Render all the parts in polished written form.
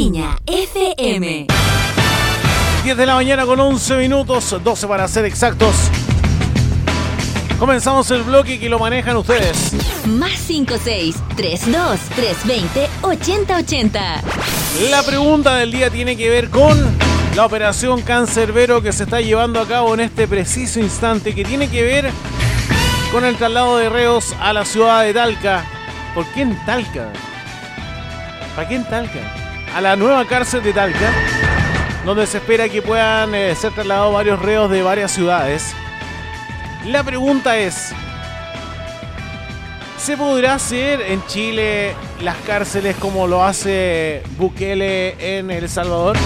Viña FM. 10 de la mañana con 11 minutos, 12 para ser exactos. Comenzamos el bloque que lo manejan ustedes. Más 56-32-320-8080. La pregunta del día tiene que ver con la operación Cancerbero que se está llevando a cabo en este preciso instante, que tiene que ver con el traslado de reos a la ciudad de Talca. ¿Por qué en Talca? ¿Para qué en Talca? A la nueva cárcel de Talca, donde se espera que puedan ser trasladados varios reos de varias ciudades. La pregunta es: ¿se podrá hacer en Chile las cárceles como lo hace Bukele en El Salvador?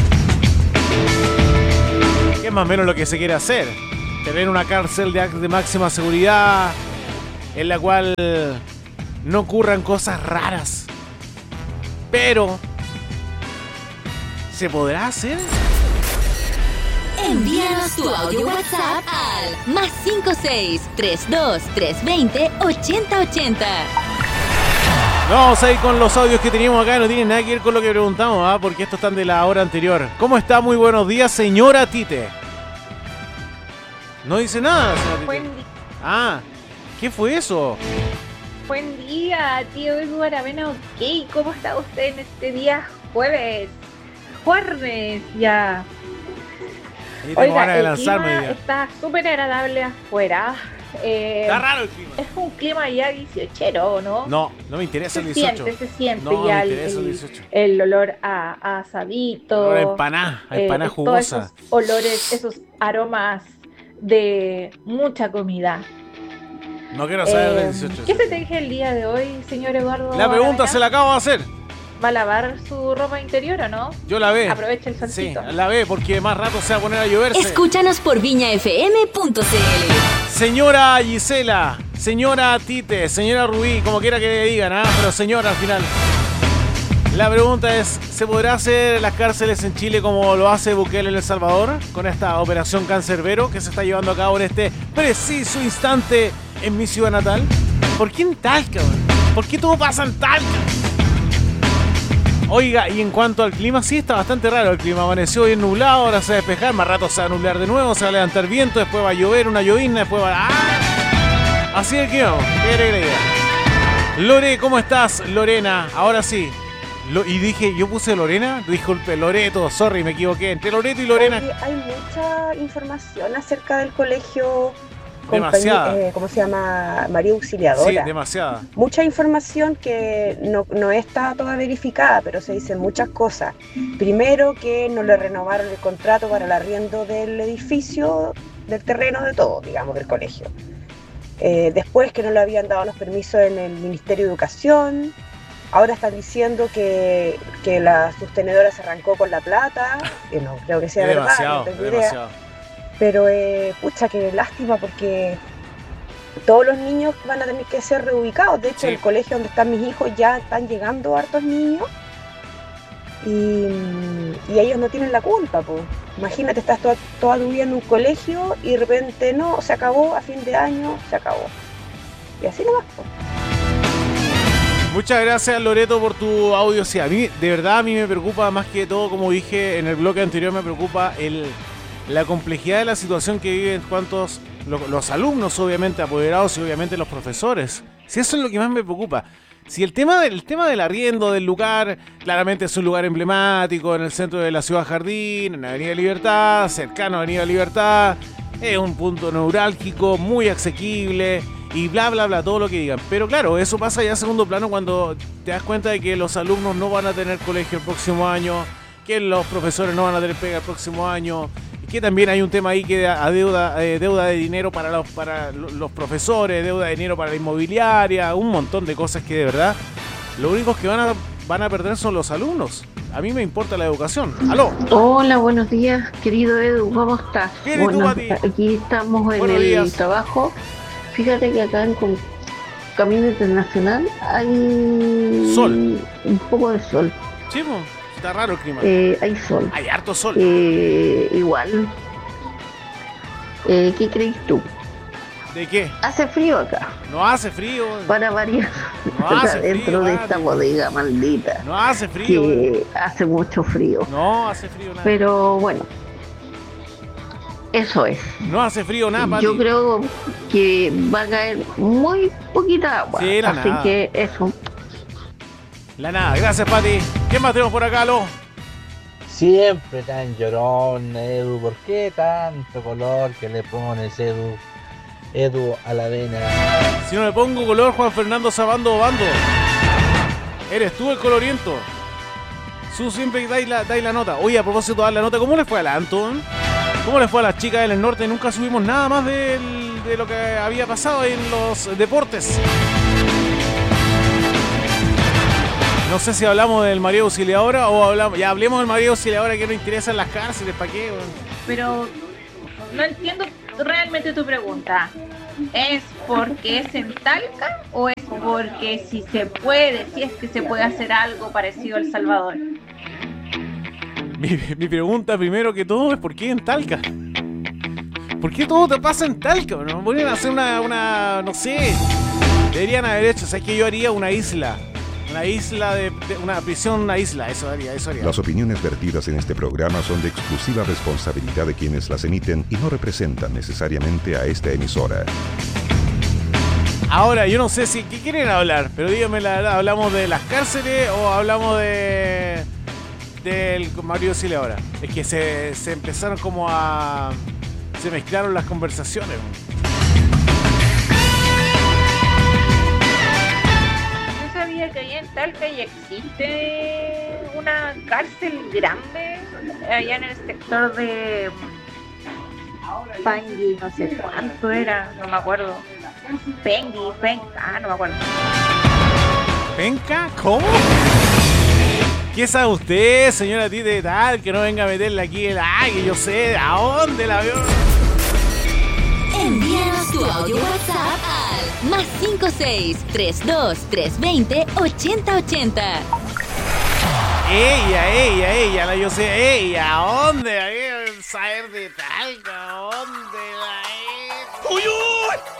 Que es más o menos lo que se quiere hacer. Tener una cárcel de máxima seguridad en la cual no ocurran cosas raras. Pero ¿se podrá hacer? Envíanos tu audio WhatsApp al más 56-32-320-8080. Vamos a ir con los audios que teníamos acá. No tienen nada que ver con lo que preguntamos, porque estos están de la hora anterior. ¿Cómo está? Muy buenos días, señora Tite. No dice nada, señora Tite. Buen día. Ah, ¿qué fue eso? Buen día, tío Edward Avena. Ok, ¿cómo está usted en este día jueves? Jueves, ya. Ahí tengo Oiga, ganas de el lanzarme clima ya. está súper agradable afuera. Está raro el clima. Es un clima ya 18, ¿no? No me interesa el Se 18. siente No ya me interesa el 18. el olor a asadito. Ahora empanada todos jugosa. esos olores, esos aromas de mucha comida. No quiero saber del 18. ¿Qué se teje el día de hoy, señor Eduardo? La pregunta Aravena? se la acabo de hacer. ¿Va a lavar su ropa interior o no? Yo la ve. Aprovecha el Sí, solcito. la ve porque más rato se va a poner a lloverse. Escúchanos por viñafm.cl. Señora Gisela, señora Tite, señora Rubí, como quiera que le digan, pero señora al final. La pregunta es: ¿se podrá hacer las cárceles en Chile como lo hace Bukele en El Salvador? Con esta operación Cancerbero que se está llevando a cabo en este preciso instante en mi ciudad natal. ¿Por qué en Talca, man? ¿Por qué todo pasa en Talca? Oiga, y en cuanto al clima, sí está bastante raro el clima. Amaneció bien nublado, ahora se va a despejar, más rato se va a nublar de nuevo, se va a levantar viento, después va a llover una llovizna, después va a... Así es el clima, qué alegría. Lore, ¿cómo estás? Lorena, ahora sí. Y dije, yo puse Lorena, disculpe, Loreto, sorry, me equivoqué. Entre Loreto y Lorena. Oye, hay mucha información acerca del colegio. Demasiada. ¿Cómo se llama? María Auxiliadora. Sí, demasiada. Mucha información que no está toda verificada, pero se dicen muchas cosas. Primero, que no le renovaron el contrato para el arriendo del edificio, del terreno, de todo, digamos, del colegio. Después, que no le habían dado los permisos en el Ministerio de Educación. Ahora están diciendo que la sostenedora se arrancó con la plata, que no creo que sea verdad, Demasiado, no tengo demasiado. idea. Pero, pucha, qué lástima, porque todos los niños van a tener que ser reubicados. De hecho, Sí. el colegio donde están mis hijos ya están llegando hartos niños y ellos no tienen la culpa, pues. Imagínate, estás toda tu vida en un colegio y de repente no, se acabó, a fin de año se acabó. Y así nomás, pues. Muchas gracias, Loreto, por tu audio. Sí, a mí, de verdad, a mí me preocupa más que todo, como dije en el bloque anterior, me preocupa la complejidad de la situación que viven los alumnos, obviamente, apoderados, y obviamente los profesores. Si eso es lo que más me preocupa. Si el tema del arriendo del lugar, claramente es un lugar emblemático en el centro de la ciudad Jardín, en Avenida Libertad, cercano a Avenida Libertad, es un punto neurálgico, muy asequible y bla, bla, bla, todo lo que digan. Pero claro, eso pasa ya a segundo plano cuando te das cuenta de que los alumnos no van a tener colegio el próximo año, que los profesores no van a tener pega el próximo año, que también hay un tema ahí que deuda de dinero para los profesores, deuda de dinero para la inmobiliaria, un montón de cosas que de verdad lo únicos que van a perder son los alumnos. A mí me importa la educación. ¡Aló! Hola, buenos días, querido Edu, ¿cómo estás? Bien, ¿y tú, Mati? Aquí estamos en Buenos el días. trabajo. Fíjate que acá en Camino Internacional hay Sol. un poco de sol. Sí, pues, está raro el clima. Hay sol. Hay harto sol. Igual. ¿Qué crees tú? ¿De qué? Hace frío acá, No hace frío. para variar. No Acá hace frío, dentro de esta Mati. bodega maldita, No hace frío. que hace mucho frío. No hace frío nada. Pero bueno, eso es. No hace frío nada, Pati. Yo creo que va a caer muy poquita agua. Sí, la así nada. que eso. La nada. Gracias, Pati. ¿Quién más tenemos por acá, Lo? Siempre tan llorón, Edu. ¿Por qué tanto color que le pones, Edu? Edu a la vena. Si no le pongo color, Juan Fernando Sabando Bando. Eres tú el coloriento. Tú siempre dais la nota. Oye, a propósito de dar la nota, ¿cómo le fue a la Anton? ¿Cómo le fue a las chicas del norte? Nunca subimos nada más de lo que había pasado en los deportes. No sé si hablamos del María Auxiliadora o hablamos... Ya hablemos del María Auxiliadora, que nos interesa en las cárceles, ¿para qué? Pero no entiendo realmente tu pregunta. ¿Es porque es en Talca o es porque si se puede, si es que se puede hacer algo parecido a El Salvador? Mi pregunta primero que todo es ¿por qué en Talca? ¿Por qué todo te pasa en Talca? ¿No? Podrían hacer una no sé. Deberían haber hecho, ¿sabes qué? Yo haría una isla. Una isla de una prisión, una isla, eso haría. Las opiniones vertidas en este programa son de exclusiva responsabilidad de quienes las emiten y no representan necesariamente a esta emisora. Ahora, yo no sé si ¿qué quieren hablar? Pero díganme la verdad, ¿hablamos de las cárceles o hablamos del Mario Auxiliadora? Es que se empezaron como a... se mezclaron las conversaciones. Yo sabía que allá en Talca ya existe una cárcel grande allá en el sector de Pangui, no sé cuánto era, no me acuerdo. Penca, no me acuerdo. ¿Penca? ¿Cómo? ¿Qué sabe usted, señora Tite de tal? Que no venga a meterle aquí el... ¡Ay, que yo sé! ¿A dónde la veo? Envíanos tu audio WhatsApp al +56 32 320 8080. Ella, la yo sé. ¡Ella! ¿A dónde? Saber de tal, ¿a dónde la es? ¡Uy, uy!